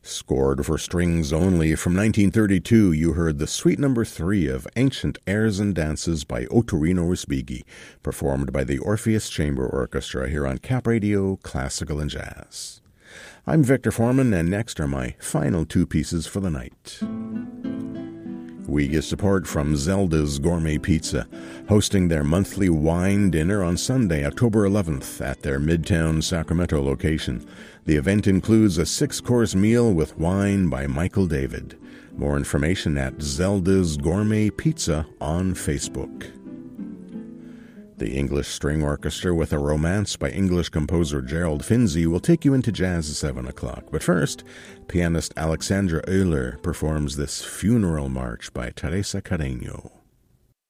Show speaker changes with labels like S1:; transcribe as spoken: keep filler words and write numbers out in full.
S1: Scored for strings only from nineteen thirty-two, you heard the Suite Number three of Ancient Airs and Dances by Ottorino Respighi, performed by the Orpheus Chamber Orchestra here on Cap Radio Classical and Jazz. I'm Victor Foreman, and next are my final two pieces for the night. We get support from Zelda's Gourmet Pizza, hosting their monthly wine dinner on Sunday, October eleventh at their Midtown Sacramento location. The event includes a six-course meal with wine by Michael David. More information at Zelda's Gourmet Pizza on Facebook. The English String Orchestra with a Romance by English composer Gerald Finzi will take you into jazz at seven o'clock. But first, pianist Alexandra Euler performs this Funeral March by Teresa Carreño.